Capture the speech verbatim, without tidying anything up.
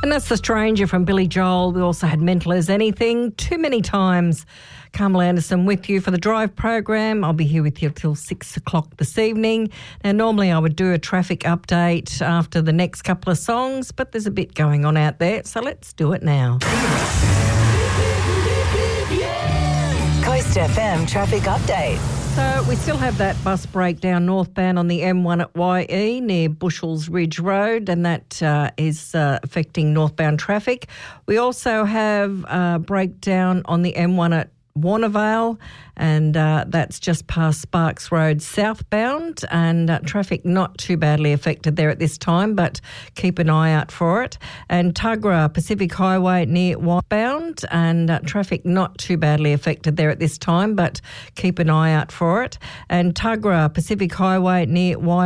And that's The Stranger from Billy Joel. We also had Mental as Anything, Too Many Times. Carmel Anderson with you for the Drive program. I'll be here with you till six o'clock this evening. Now, normally I would do a traffic update after the next couple of songs, but there's a bit going on out there, so let's do it now. Coast F M traffic update. So we still have that bus breakdown northbound on the M one at Y E near Bushels Ridge Road, and that uh, is uh, affecting northbound traffic. We also have a breakdown on the M one at Warnervale, and uh, that's just past Sparks Road southbound, and uh, traffic not too badly affected there at this time, but keep an eye out for it. And Tuggerah Pacific Highway near westbound, and uh, traffic not too badly affected there at this time, but keep an eye out for it. And Tuggerah Pacific Highway near